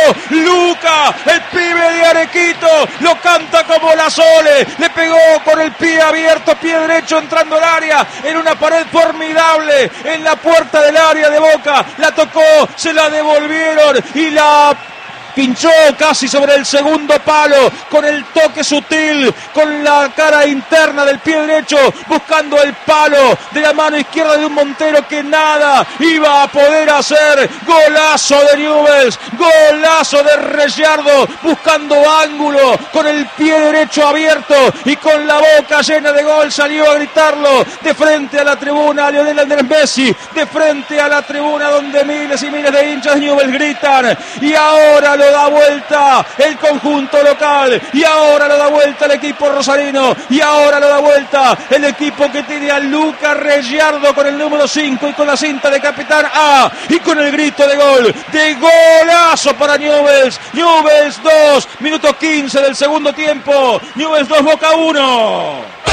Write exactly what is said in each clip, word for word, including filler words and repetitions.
Luca, el pibe de Arequito, lo canta como la Sole, le pegó con el pie abierto, pie derecho entrando al área, en una pared formidable, en la puerta del área de Boca, la tocó, se la devolvieron y la pinchó casi sobre el segundo palo, con el toque sutil, con la cara interna del pie derecho, buscando el palo de la mano izquierda de un Montero que nada iba a poder hacer. Golazo de Newell's, golazo de Regiardo, buscando ángulo, con el pie derecho abierto y con la boca llena de gol, salió a gritarlo de frente a la tribuna a Lionel Andrés Messi, de frente a la tribuna donde miles y miles de hinchas de Newell's gritan, y ahora lo da vuelta el conjunto local, y ahora lo da vuelta el equipo rosarino, y ahora lo da vuelta el equipo que tiene a Luca Regiardo con el número cinco y con la cinta de capitán A, y con el grito de gol, de golazo para Newell's. Newell's dos, minuto quince del segundo tiempo. Newell's dos, Boca uno.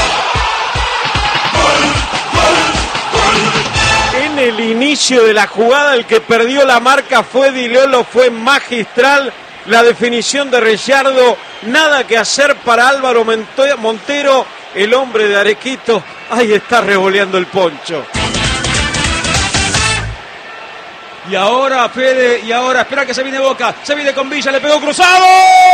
En el inicio de la jugada el que perdió la marca fue Di Lolo, fue magistral la definición de Regiardo, nada que hacer para Álvaro Montero, el hombre de Arequito. Ahí está revoleando el poncho. Y ahora Fede, y ahora espera que se viene Boca, se viene con Villa, le pegó cruzado.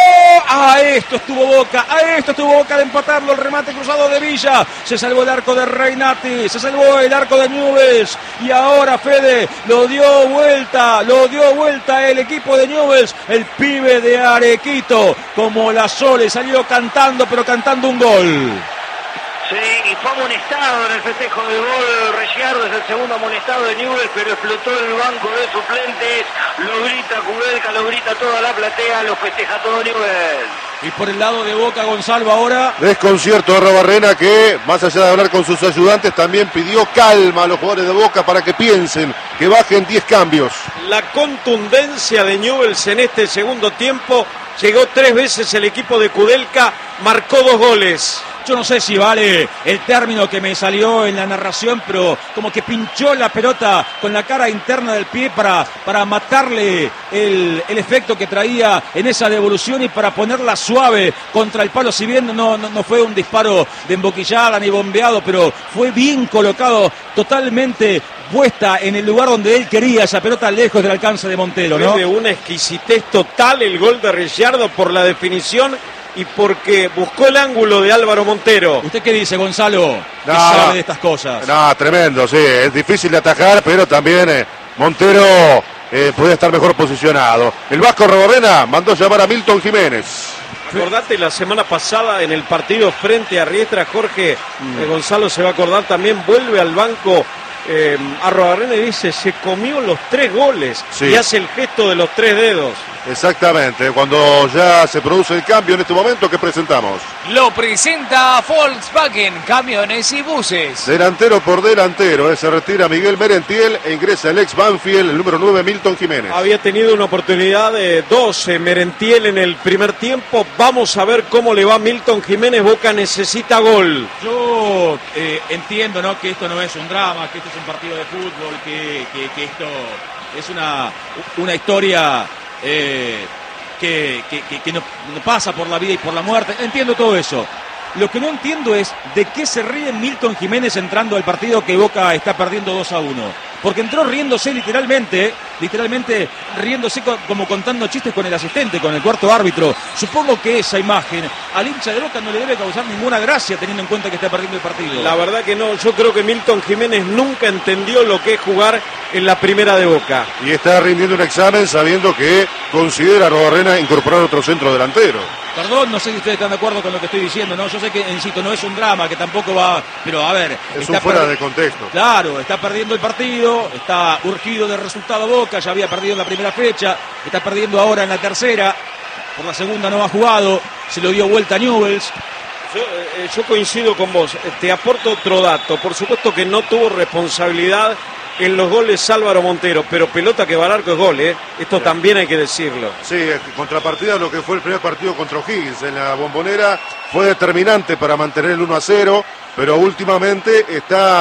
A esto estuvo Boca, a esto estuvo Boca de empatarlo, el remate cruzado de Villa. Se salvó el arco de Reinati, se salvó el arco de Newell's. Y ahora Fede lo dio vuelta, lo dio vuelta el equipo de Newell's. El pibe de Arequito, como la Sole, salió cantando, pero cantando un gol. Sí, y fue amonestado en el festejo del gol. Regiardo es el segundo amonestado de Newell's, pero explotó el banco de suplentes. Lo grita Kudelka, lo grita toda la platea, lo festeja todo Newell's. Y por el lado de Boca, Gonzalo, ahora desconcierto de Arrobarrena, que más allá de hablar con sus ayudantes también pidió calma a los jugadores de Boca para que piensen, que bajen diez cambios. La contundencia de Newell's en este segundo tiempo, llegó tres veces el equipo de Kudelka, marcó dos goles. Yo no sé si vale el término que me salió en la narración, pero como que pinchó la pelota con la cara interna del pie para, para matarle el, el efecto que traía en esa devolución y para ponerla suave contra el palo. Si bien no, no, no fue un disparo de emboquillada ni bombeado, pero fue bien colocado, totalmente puesta en el lugar donde él quería, esa pelota lejos del alcance de Montero, ¿no? Fue de una exquisitez total el gol de Regiardo por la definición y porque buscó el ángulo de Álvaro Montero. ¿Usted qué dice, Gonzalo? ¿Qué no, sabe de estas cosas? No, tremendo, sí, es difícil de atajar, pero también eh, Montero eh, podía estar mejor posicionado. El Vasco Arrobarena mandó llamar a Milton Jiménez. Acordate la semana pasada en el partido frente a Riestra, Jorge, mm. eh, Gonzalo se va a acordar también, vuelve al banco eh, Arrobarena y dice, se comió los tres goles, sí. Y hace el gesto de los tres dedos. Exactamente, cuando ya se produce el cambio en este momento que presentamos. Lo presenta Volkswagen, camiones y buses. Delantero por delantero, eh, se retira Miguel Merentiel e ingresa el ex Banfield, el número nueve, Milton Jiménez. Había tenido una oportunidad de doce Merentiel en el primer tiempo. Vamos a ver cómo le va a Milton Jiménez. Boca necesita gol. Yo eh, entiendo, ¿no?, que esto no es un drama, que esto es un partido de fútbol, que, que, que esto es una, una historia Eh, que, que, que, que no, no pasa por la vida y por la muerte. Entiendo todo eso. Lo que no entiendo es de qué se ríe Milton Jiménez entrando al partido que Boca está perdiendo dos a uno. Porque entró riéndose literalmente, literalmente riéndose co- como contando chistes con el asistente, con el cuarto árbitro. Supongo que esa imagen al hincha de Boca no le debe causar ninguna gracia teniendo en cuenta que está perdiendo el partido. La verdad que no, yo creo que Milton Jiménez nunca entendió lo que es jugar en la primera de Boca. Y está rindiendo un examen sabiendo que considera a Arrobarena incorporar otro centro delantero. Perdón, no sé si ustedes están de acuerdo con lo que estoy diciendo, ¿no? Yo sé que, insisto, no es un drama, que tampoco va... Pero, a ver... Es está un fuera per... de contexto. Claro, está perdiendo el partido, está urgido de resultado Boca, ya había perdido en la primera fecha, está perdiendo ahora en la tercera, por la segunda no ha jugado, se lo dio vuelta a Newell's. Yo, eh, yo coincido con vos, te aporto otro dato. Por supuesto que no tuvo responsabilidad en los goles Álvaro Montero, pero pelota que va al arco es gol, ¿eh? Esto sí. También hay que decirlo. Sí, contrapartida lo que fue el primer partido contra O'Higgins en la Bombonera fue determinante para mantener el uno a cero, pero últimamente está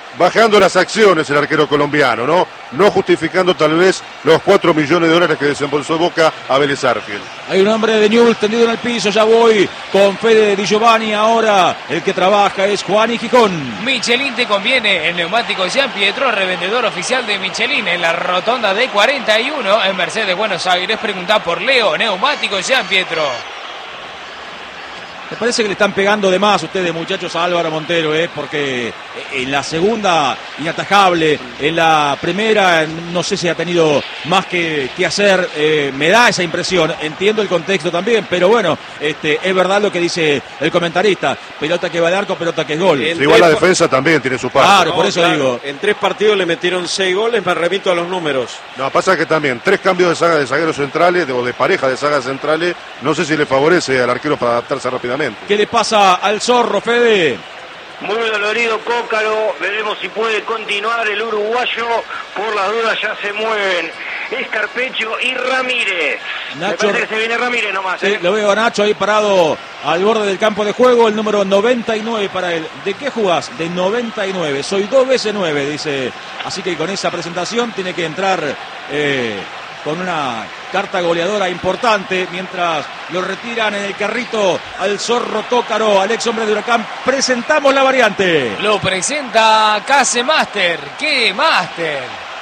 bajando las acciones el arquero colombiano, ¿no? No justificando tal vez los cuatro millones de dólares que desembolsó Boca a Vélez Arfield. Hay un hombre de Newell's tendido en el piso, ya voy con Fede Di Giovanni. Ahora el que trabaja es Juan y Gijón. Michelin te conviene, el neumático Gian Pietro, revendedor oficial de Michelin en la rotonda de cuarenta y uno en Mercedes, Buenos Aires. Pregunta por Leo, neumático Gian Pietro. Me parece que le están pegando de más ustedes, muchachos, a Álvaro Montero, ¿eh? Porque en la segunda, inatajable, en la primera, no sé si ha tenido más que, que hacer, eh, me da esa impresión, entiendo el contexto también, pero bueno, este, es verdad lo que dice el comentarista, pelota que va al arco, pelota que es gol. Sí, igual la defensa también tiene su parte. Claro, No, por eso claro. digo. En tres partidos le metieron seis goles, me remito a los números. No, pasa que también tres cambios de saga de zagueros centrales, de, o de pareja de sagas centrales, no sé si le favorece al arquero para adaptarse rápidamente. ¿Qué le pasa al Zorro, Fede? Muy dolorido Cócaro, veremos si puede continuar el uruguayo, por las dudas ya se mueven Escarpecho y Ramírez. Nacho, Me parece que se viene Ramírez nomás. Sí, ¿eh? lo veo a Nacho ahí parado al borde del campo de juego, el número noventa y nueve para él. ¿De qué jugás? De noventa y nueve, soy dos veces nueve, dice. Así que con esa presentación tiene que entrar eh, con una carta goleadora importante, mientras lo retiran en el carrito al Zorro Cócaro, al ex hombre de Huracán. Presentamos la variante. Lo presenta Case Master. ¿Qué Master?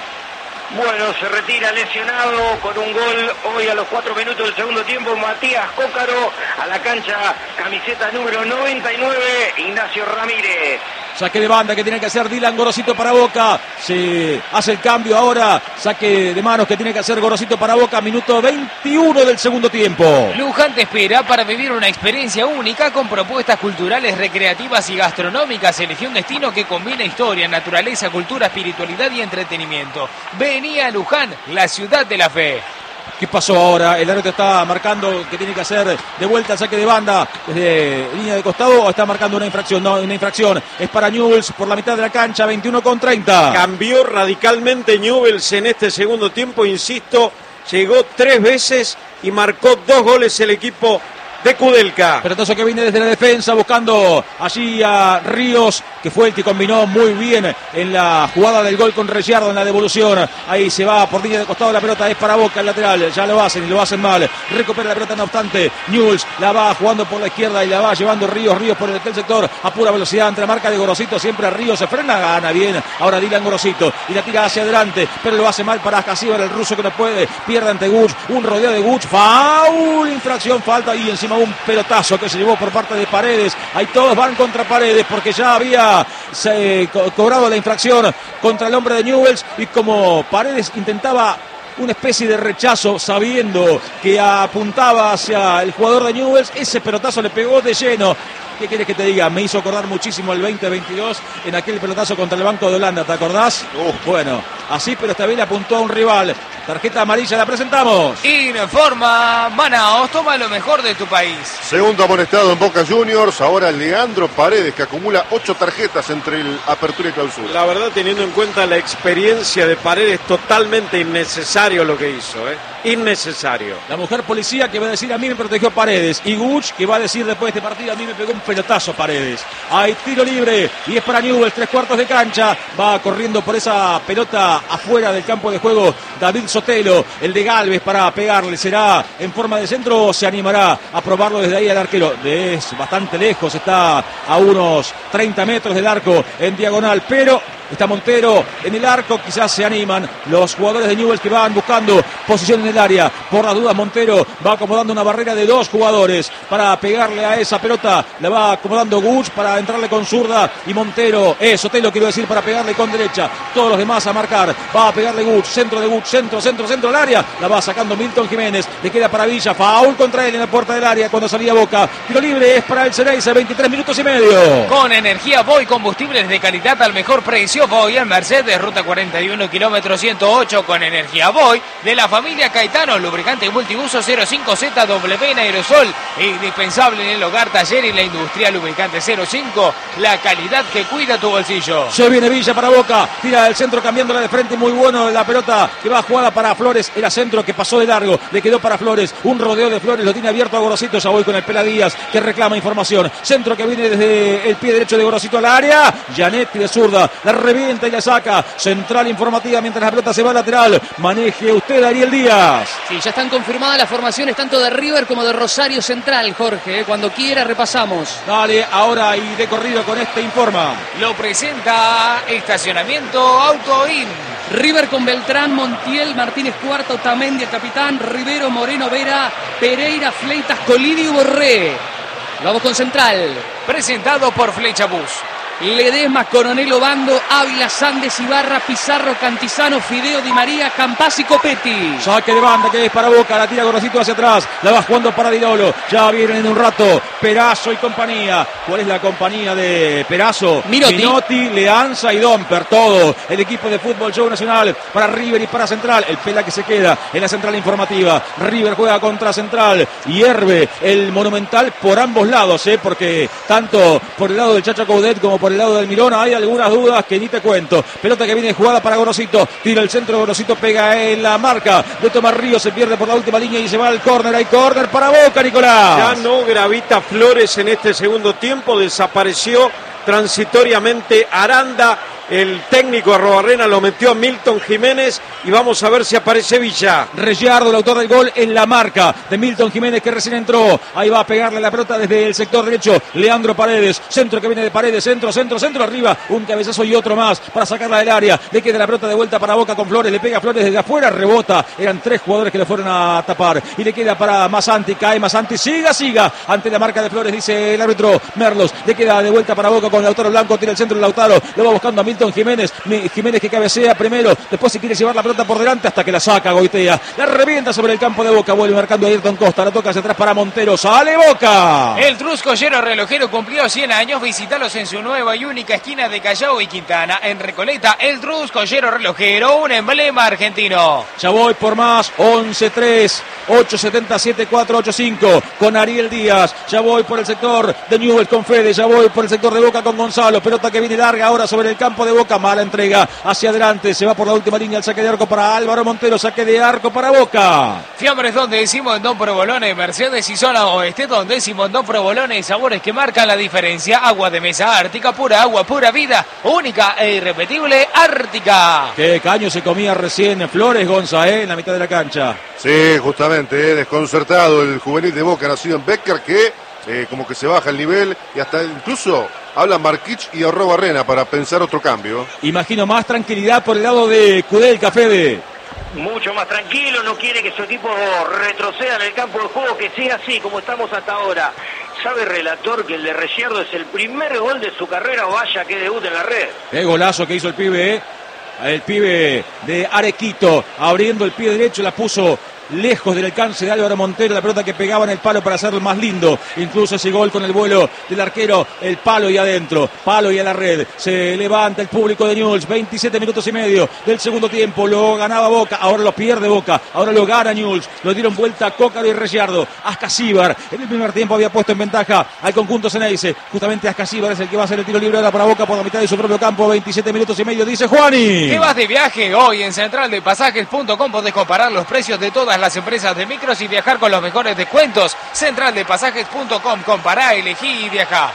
Bueno, se retira lesionado con un gol hoy a los cuatro minutos del segundo tiempo. Matías Cócaro a la cancha, camiseta número noventa y nueve, Ignacio Ramírez. Saque de banda que tiene que hacer Dylan Gorosito para Boca. Se hace el cambio ahora. Saque de manos que tiene que hacer Gorosito para Boca. Minuto veintiuno del segundo tiempo. Luján te espera para vivir una experiencia única con propuestas culturales, recreativas y gastronómicas. Elegí un destino que combina historia, naturaleza, cultura, espiritualidad y entretenimiento. Vení a Luján, la ciudad de la fe. ¿Qué pasó ahora? El árbitro está marcando que tiene que hacer de vuelta el saque de banda desde línea de costado, o está marcando una infracción. No, una infracción. Es para Newell's por la mitad de la cancha, veintiuno con treinta. Cambió radicalmente Newell's en este segundo tiempo, insisto, llegó tres veces y marcó dos goles el equipo de Kudelka. Pelotazo que viene desde la defensa buscando allí a Ríos, que fue el que combinó muy bien en la jugada del gol con Reyardo en la devolución. Ahí se va por línea de costado, la pelota es para Boca, el lateral, ya lo hacen y lo hacen mal. Recupera la pelota, no obstante, Newell's la va jugando por la izquierda y la va llevando Ríos, Ríos por el, el sector a pura velocidad entre la marca de Gorosito, siempre Ríos se frena, gana bien. Ahora Dylan Gorosito y la tira hacia adelante, pero lo hace mal para Casíbar, el ruso que no puede, pierde ante Guch, un rodeo de Guch, foul, infracción, falta y encima un pelotazo que se llevó por parte de Paredes. Ahí todos van contra Paredes porque ya había se, co cobrado la infracción contra el hombre de Newell's, y como Paredes intentaba una especie de rechazo sabiendo que apuntaba hacia el jugador de Newell's, ese pelotazo le pegó de lleno. ¿Qué quieres que te diga? Me hizo acordar muchísimo el veinte veintidós en aquel pelotazo contra el Banco de Holanda, ¿te acordás? Uh. Bueno, así, pero esta vez le apuntó a un rival. Tarjeta amarilla, la presentamos. Informa Manaos, toma lo mejor de tu país. Segundo amonestado en Boca Juniors, ahora Leandro Paredes, que acumula ocho tarjetas entre el apertura y clausura. La verdad, teniendo en cuenta la experiencia de Paredes, totalmente innecesario lo que hizo, ¿eh? Innecesario. La mujer policía que va a decir a mí me protegió Paredes, y Guch que va a decir después de este partido a mí me pegó un pelotazo Paredes. Hay tiro libre y es para Newell's, tres cuartos de cancha, va corriendo por esa pelota afuera del campo de juego David Sotelo, el de Galvez para pegarle, será en forma de centro o se animará a probarlo desde ahí al arquero. Es bastante lejos, está a unos treinta metros del arco en diagonal, pero está Montero en el arco, quizás se animan los jugadores de Newell's que van buscando posición en el área. Por las dudas Montero va acomodando una barrera de dos jugadores para pegarle a esa pelota, la va acomodando Guch para entrarle con zurda y Montero, eh, Sotelo quiero decir, para pegarle con derecha. Todos los demás a marcar, va a pegarle Guch, centro de Guch, centro, centro, centro al área, la va sacando Milton Jiménez, le queda para Villa, foul contra él en la puerta del área cuando salía Boca. Tiro libre es para el Xereyza, veintitrés minutos y medio. Con energía Voy, combustibles de calidad al mejor precio. Voy en Mercedes, ruta cuarenta y uno, kilómetro ciento ocho, con energía Voy, de la familia Caetano, lubricante multiuso cero cinco Z W en aerosol, indispensable en el hogar, taller y la industria, lubricante cero cinco, la calidad que cuida tu bolsillo. Se viene Villa para Boca, tira el centro cambiándola de frente, muy bueno la pelota que va va jugada para Flores, era centro que pasó de largo, le quedó para Flores, un rodeo de Flores, lo tiene abierto a Gorosito, ya voy con el Pela Díaz que reclama información, centro que viene desde el pie derecho de Gorosito al área, Gianetti de zurda, la revienta y la saca, central informativa mientras la pelota se va lateral, maneje usted Ariel Díaz. Sí, ya están confirmadas las formaciones tanto de River como de Rosario Central, Jorge, cuando quiera repasamos. Dale, ahora y de corrido con este informa. Lo presenta Estacionamiento Autoin. River con Beltrán, Montiel, Martínez Cuarta, Otamendi, el capitán, Rivero, Moreno, Vera, Pereira, Fleitas, Colini y Borré. Vamos con Central. Presentado por Flecha Bus. Ledesma, Coronel Obando, Ávila, Sandes, Ibarra, Pizarro, Cantizano, Fideo, Di María, Campás y Copetti. Saque de banda que es para Boca, la tira Gorosito hacia atrás, la va jugando para Di Lolo, ya vienen en un rato Perazo y compañía. ¿Cuál es la compañía de Perazo? Minotti, Minotti, Leanza y Domper, todo el equipo de fútbol show nacional para River y para Central. El Pela que se queda en la central informativa. River juega contra Central, hierve el Monumental por ambos lados, ¿eh? Porque tanto por el lado del Chacha Coudet como por Por el lado del Mirón hay algunas dudas que ni te cuento. Pelota que viene jugada para Gorosito. Tira el centro, Gorosito pega en la marca de Tomás Ríos. Se pierde por la última línea y se va al córner. Hay córner para Boca, Nicolás. Ya no gravita Flores en este segundo tiempo. Desapareció transitoriamente Aranda. El técnico Arrobarrena lo metió a Milton Jiménez y vamos a ver si aparece Villa. Rellardo, el autor del gol, en la marca de Milton Jiménez que recién entró. Ahí va a pegarle la pelota desde el sector derecho. Leandro Paredes, centro que viene de Paredes, centro, centro, centro, arriba. Un cabezazo y otro más para sacarla del área. Le queda la pelota de vuelta para Boca con Flores. Le pega Flores desde afuera, rebota. Eran tres jugadores que le fueron a tapar. Y le queda para Masanti, cae Masanti, siga, siga. Ante la marca de Flores, dice el árbitro Merlos. Le queda de vuelta para Boca con Lautaro Blanco. Tira el centro de Lautaro. Lo va buscando a Milton Jiménez, Jiménez que cabecea primero, después si quiere llevar la pelota por delante hasta que la saca Goitea, la revienta sobre el campo de Boca, vuelve marcando a Ayrton Costa, la toca hacia atrás para Montero, sale Boca. El Truscollero Relojero cumplió cien años, visítalos en su nueva y única esquina de Callao y Quintana, en Recoleta. El Truscollero Relojero, un emblema argentino. Ya voy por más, once tres, ocho siete siete cuatro ocho cinco con Ariel Díaz, ya voy por el sector de Newell's con Fede, ya voy por el sector de Boca con Gonzalo, pelota que viene larga ahora sobre el campo de Boca, mala entrega hacia adelante, se va por la última línea el saque de arco para Álvaro Montero, saque de arco para Boca. Fiambres donde decimos Don Provolone, Mercedes y zona oeste donde decimos Don Provolone, sabores que marcan la diferencia, agua de mesa Ártica, pura agua, pura vida, única e irrepetible Ártica. Qué caño se comía recién Flores, Gonza, ¿eh? En la mitad de la cancha. Sí, justamente, eh, desconcertado el juvenil de Boca, nacido en Becker, que eh, como que se baja el nivel y hasta incluso habla Marquich y Arrobarrena para pensar otro cambio. Imagino más tranquilidad por el lado de Kudelka, Fede. Mucho más tranquilo, no quiere que su equipo retroceda en el campo de juego, que sea así como estamos hasta ahora. Sabe relator que el de Reyerdo es el primer gol de su carrera, vaya que debut en la red. Qué golazo que hizo el pibe, ¿eh? El pibe de Arequito, abriendo el pie derecho, la puso lejos del alcance de Álvaro Montero, la pelota que pegaba en el palo para hacerlo más lindo, incluso ese gol con el vuelo del arquero, el palo y adentro, palo y a la red, se levanta el público de Newell's, veintisiete minutos y medio del segundo tiempo, lo ganaba Boca, ahora lo pierde Boca, ahora lo gana Newell's, lo dieron vuelta Cócaro y Reyardo, Ascasíbar, en el primer tiempo había puesto en ventaja al conjunto Ceneice, justamente Ascasíbar es el que va a hacer el tiro libre ahora para Boca por la mitad de su propio campo, veintisiete minutos y medio, dice Juani. ¿Qué vas de viaje? Hoy en central de pasajes punto com podés comparar los precios de todas las empresas de micros y viajar con los mejores descuentos. central de pasajes punto com, compará, elegí y viajá.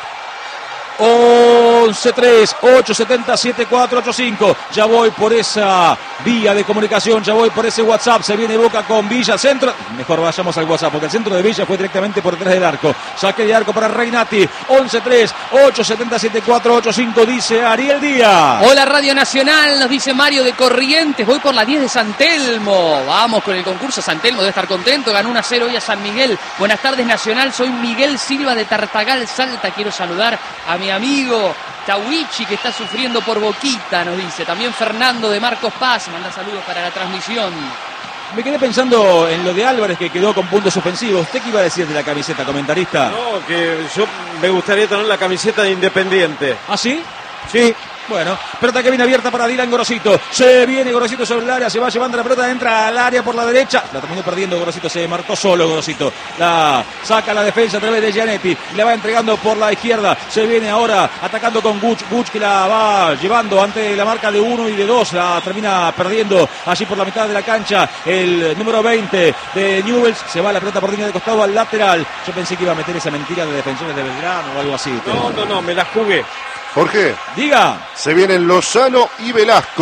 once tres, ocho siete siete cuatro ocho cinco. Ya voy por esa vía de comunicación, ya voy por ese WhatsApp. Se viene Boca con Villa, centro. Mejor vayamos al WhatsApp porque el centro de Villa fue directamente por detrás del arco. Saque de arco para Reinati. once tres, ocho siete siete cuatro ocho cinco, dice Ariel Díaz. Hola Radio Nacional, nos dice Mario de Corrientes. Voy por la diez de San Telmo. Vamos con el concurso. San Telmo debe estar contento. Ganó uno a cero hoy a San Miguel. Buenas tardes Nacional. Soy Miguel Silva de Tartagal, Salta. Quiero saludar a mi amigo Tawichi que está sufriendo por Boquita, nos dice. También Fernando de Marcos Paz manda saludos para la transmisión. Me quedé pensando en lo de Álvarez que quedó con puntos suspensivos. ¿Usted qué iba a decir de la camiseta, comentarista? No, que yo me gustaría tener la camiseta de Independiente. ¿Ah, sí? Sí. Bueno, pelota que viene abierta para Dylan Gorosito. Se viene Gorosito sobre el área, se va llevando la pelota, entra al área por la derecha. La terminó perdiendo Gorosito, se marcó solo Gorosito. La saca la defensa a través de Gianetti. La va entregando por la izquierda. Se viene ahora atacando con Guch. Guch que la va llevando ante la marca de uno y de dos. La termina perdiendo allí por la mitad de la cancha. El número veinte de Newell's. Se va la pelota por línea de costado al lateral. Yo pensé que iba a meter esa mentira de Defensores de Belgrano o algo así. No, no, no, me la jugué. Jorge, Diga. se vienen Lozano y Velasco.